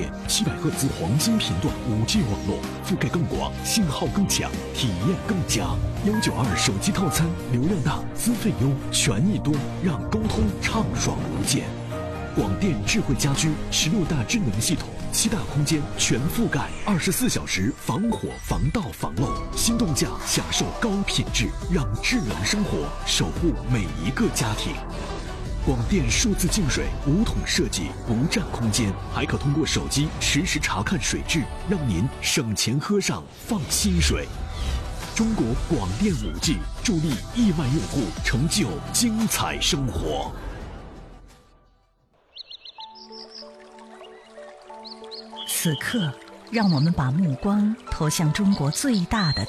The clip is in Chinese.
电700赫兹黄金频段5G 网络，覆盖更广，信号更强，体验更佳。192手机套餐，流量大，资费优，权益多，让沟通畅爽无间。广电智慧家居16大智能系统，7大空间全覆盖，24小时防火防盗防漏，心动价享受高品质，让智能生活守护每一个家庭。广电数字净水5桶设计，不占空间，还可通过手机实时查看水质，让您省钱喝上放心水。中国广电5G助力亿万用户成就精彩生活。 此刻，让我们把目光投向中国最大的